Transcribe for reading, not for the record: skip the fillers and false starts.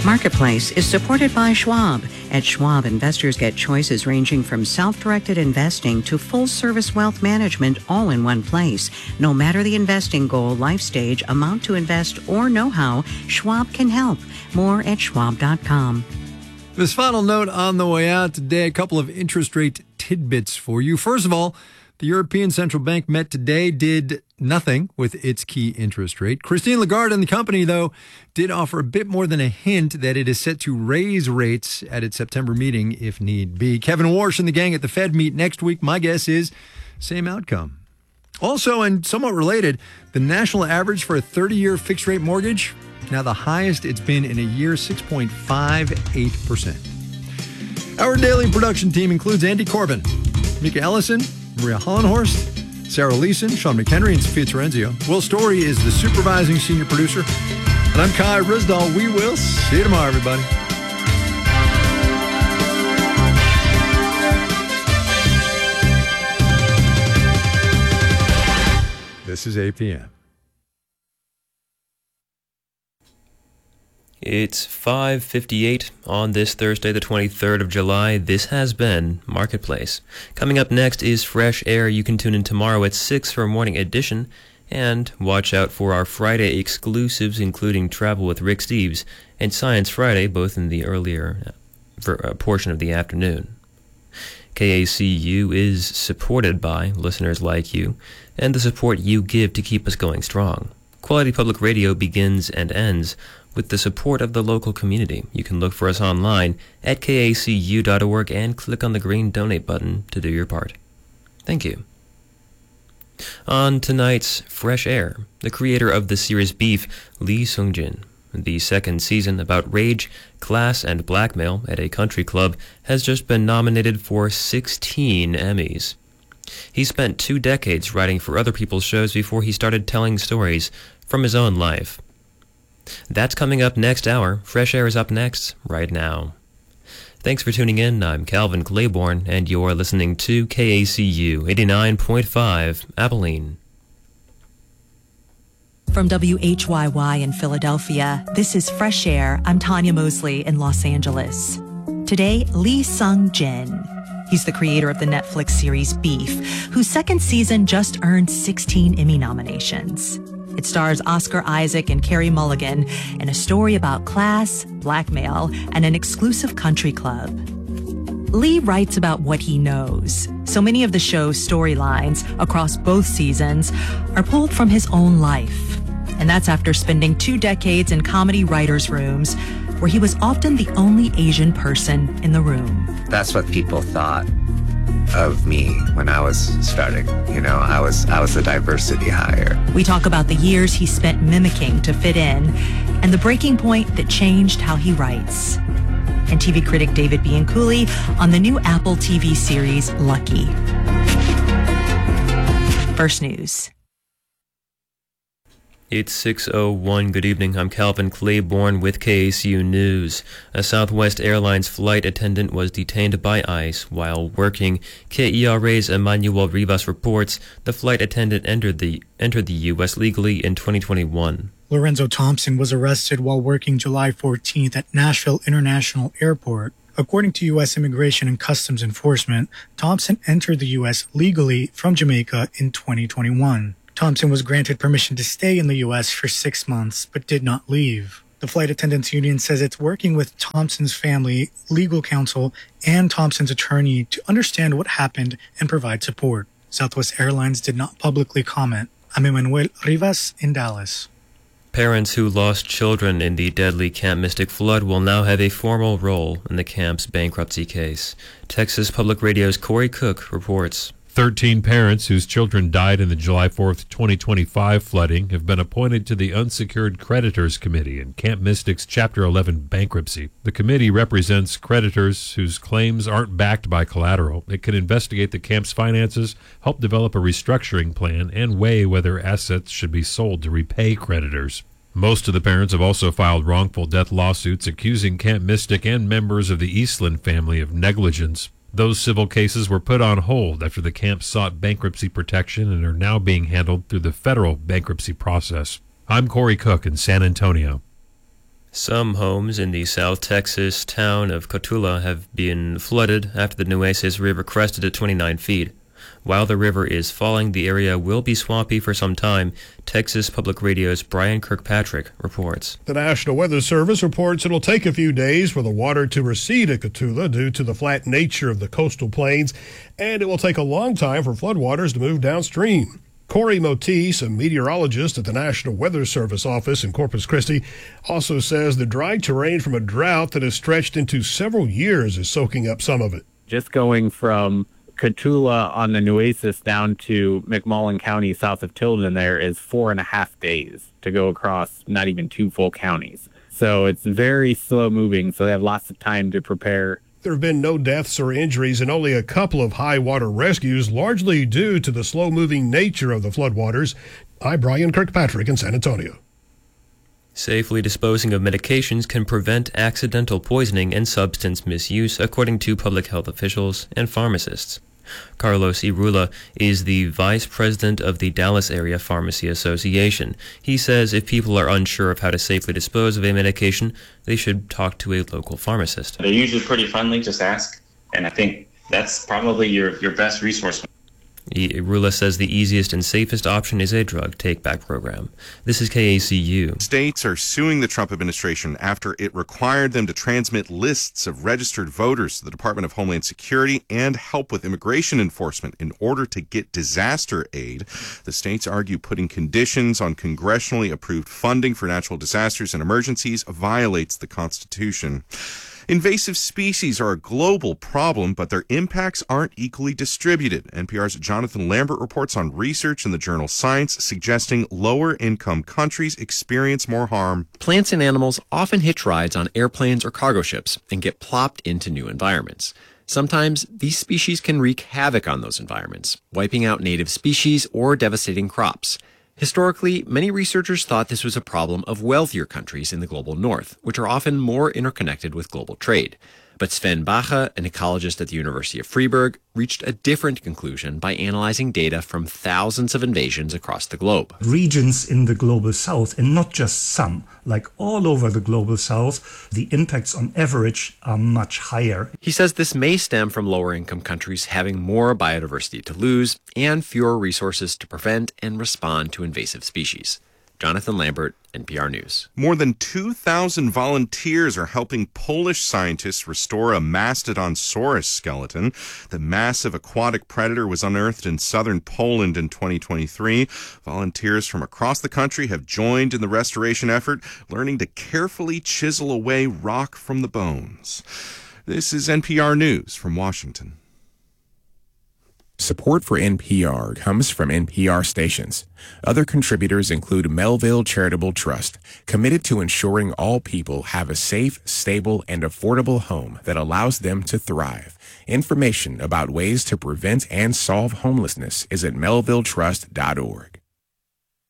Marketplace is supported by Schwab. At Schwab, investors get choices ranging from self-directed investing to full-service wealth management all in one place. No matter the investing goal, life stage, amount to invest, or know-how, Schwab can help. More at schwab.com. This final note on the way out today, a couple of interest rate tidbits for you. First of all, the European Central Bank met today, did nothing with its key interest rate. Christine Lagarde and the company, though, did offer a bit more than a hint that it is set to raise rates at its September meeting if need be. Kevin Warsh and the gang at the Fed meet next week. My guess is same outcome. Also, and somewhat related, the national average for a 30-year fixed-rate mortgage, now the highest it's been in a year, 6.58%. Our daily production team includes Andy Corbin, Mika Ellison, Maria Hollenhorst, Sarah Leeson, Sean McHenry, and Sophia Terenzio. Will Story is the supervising senior producer. And I'm Kai Risdall. We will see you tomorrow, everybody. This is APM. It's 5:58 on this Thursday, the 23rd of July. This has been Marketplace. Coming up next is Fresh Air. You can tune in tomorrow at 6 for a morning edition. And watch out for our Friday exclusives, including Travel with Rick Steves and Science Friday, both in the earlier portion of the afternoon. KACU is supported by listeners like you and the support you give to keep us going strong. Quality Public Radio begins and ends with the support of the local community. You can look for us online at kacu.org and click on the green donate button to do your part. Thank you. On tonight's Fresh Air, the creator of the series Beef, Lee Sung-jin. The second season about rage, class, and blackmail at a country club has just been nominated for 16 Emmys. He spent 2 decades writing for other people's shows before he started telling stories from his own life. That's coming up next hour. Fresh Air is up next, right now. Thanks for tuning in. I'm Calvin Claiborne, and you're listening to KACU 89.5 Abilene. From WHYY in Philadelphia, this is Fresh Air. I'm Tanya Mosley in Los Angeles. Today, Lee Sung-jin. He's the creator of the Netflix series Beef, whose second season just earned 16 Emmy nominations. It stars Oscar Isaac and Carey Mulligan in a story about class, blackmail, and an exclusive country club. Lee writes about what he knows. So many of the show's storylines across both seasons are pulled from his own life. And that's after spending 2 decades in comedy writers' rooms, where he was often the only Asian person in the room. That's what people thought of me when I was starting. You know, I was the diversity hire. We talk about the years he spent mimicking to fit in and the breaking point that changed how he writes. And TV critic David Bianculli on the new Apple TV series Lucky. First News. It's 6:01. Good evening. I'm Calvin Claiborne with KACU News. A Southwest Airlines flight attendant was detained by ICE while working. KERA's Emmanuel Rivas reports the flight attendant entered the U.S. legally in 2021. Lorenzo Thompson was arrested while working July 14th at Nashville International Airport. According to U.S. Immigration and Customs Enforcement, Thompson entered the U.S. legally from Jamaica in 2021. Thompson was granted permission to stay in the U.S. for 6 months, but did not leave. The Flight Attendants Union says it's working with Thompson's family, legal counsel, and Thompson's attorney to understand what happened and provide support. Southwest Airlines did not publicly comment. I'm Emmanuel Rivas in Dallas. Parents who lost children in the deadly Camp Mystic flood will now have a formal role in the camp's bankruptcy case. Texas Public Radio's Corey Cook reports. 13 parents whose children died in the July 4th, 2025 flooding have been appointed to the Unsecured Creditors Committee in Camp Mystic's Chapter 11 bankruptcy. The committee represents creditors whose claims aren't backed by collateral. It can investigate the camp's finances, help develop a restructuring plan, and weigh whether assets should be sold to repay creditors. Most of the parents have also filed wrongful death lawsuits accusing Camp Mystic and members of the Eastland family of negligence. Those civil cases were put on hold after the camp sought bankruptcy protection and are now being handled through the federal bankruptcy process. I'm Corey Cook in San Antonio. Some homes in the South Texas town of Cotulla have been flooded after the Nueces River crested at 29 feet. While the river is falling, the area will be swampy for some time. Texas Public Radio's Brian Kirkpatrick reports. The National Weather Service reports it'll take a few days for the water to recede at Cotulla due to the flat nature of the coastal plains, and it will take a long time for floodwaters to move downstream. Corey Motis, a meteorologist at the National Weather Service office in Corpus Christi, also says the dry terrain from a drought that has stretched into several years is soaking up some of it. Just going from Cotulla on the Nueces down to McMullen County south of Tilden there is 4.5 days to go across not even 2 full counties. So it's very slow moving, so they have lots of time to prepare. There have been no deaths or injuries and only a couple of high water rescues, largely due to the slow-moving nature of the floodwaters. I'm Brian Kirkpatrick in San Antonio. Safely disposing of medications can prevent accidental poisoning and substance misuse, according to public health officials and pharmacists. Carlos Irula is the vice president of the Dallas Area Pharmacy Association. He says if people are unsure of how to safely dispose of a medication, they should talk to a local pharmacist. They're usually pretty friendly, just ask. And I think that's probably your best resource. Irula says the easiest and safest option is a drug take-back program. This is KACU. States are suing the Trump administration after it required them to transmit lists of registered voters to the Department of Homeland Security and help with immigration enforcement in order to get disaster aid. The states argue putting conditions on congressionally approved funding for natural disasters and emergencies violates the Constitution. Invasive species are a global problem, but their impacts aren't equally distributed. NPR's Jonathan Lambert reports on research in the journal Science suggesting lower-income countries experience more harm. Plants and animals often hitch rides on airplanes or cargo ships and get plopped into new environments. Sometimes these species can wreak havoc on those environments, wiping out native species or devastating crops. Historically, many researchers thought this was a problem of wealthier countries in the global north, which are often more interconnected with global trade. But Sven Bache, an ecologist at the University of Freiburg, reached a different conclusion by analyzing data from thousands of invasions across the globe. Regions in the global south, and not just some, like all over the global south, the impacts on average are much higher. He says this may stem from lower-income countries having more biodiversity to lose and fewer resources to prevent and respond to invasive species. Jonathan Lambert, NPR News. More than 2,000 volunteers are helping Polish scientists restore a Mastodonsaurus skeleton. The massive aquatic predator was unearthed in southern Poland in 2023. Volunteers from across the country have joined in the restoration effort, learning to carefully chisel away rock from the bones. This is NPR News from Washington. Support for NPR comes from NPR stations. Other contributors include Melville Charitable Trust, committed to ensuring all people have a safe, stable, and affordable home that allows them to thrive. Information about ways to prevent and solve homelessness is at melvilletrust.org.